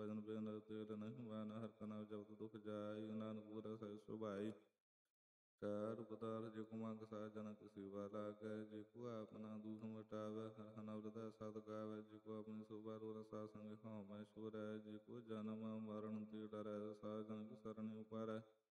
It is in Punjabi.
ਭਜਨ ਬਿਨ ਤੇਲ ਨਹੀਂ ਮਾਨ, ਹਰਿ ਕਾ ਨਾਮ ਜਪਤ ਦੁਖ ਜਾਇ, ਨਾਨਕ ਪੂਰਾ ਸਹਿ ਸੁਭਾਈ। ਚਾਰ ਪਦਾਰ ਜੇ ਕੋ ਮੰਗ ਸਾਜਨ ਕਿਸੀ ਵਾ ਲਾਗੈ, ਜੇ ਕੋ ਆਪਣਾ ਦੂਖ ਮਟਾਵੈ ਹਰਿ ਨਾਮ ਹਿਰਦੈ ਸਤਿ ਗਾਵੈ, ਜੇ ਕੋ ਆਪਣੀ ਸੋਭਾ ਰੋਰ ਸਾਧ ਸੰਗ ਹਉ ਮੈਂ ਛੁਰੈ, ਜੇ ਕੋ ਜਨਮ ਮਰਨ ਤੇ ਡਰੈ ਸਾਜਨ ਕੀ ਸਰਣਿ ਉਪਰੈ।